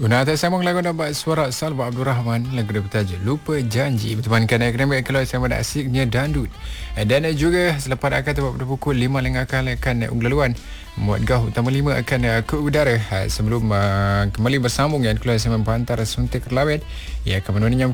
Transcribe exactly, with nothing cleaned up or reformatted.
Guna atas sambung lagu dapat suara Salwa Abdul Rahman, lagu dia bertajuk Lupa Janji bertemankan akademik keluar sama ada asiknya dandut. Dan juga selepas akan tepat pada pukul lima lengah akan akan unglaluan muat gah utama lima akan ke udara sebelum uh, kembali bersambung yang keluar sama pantar suntik kelawet ia akan menemani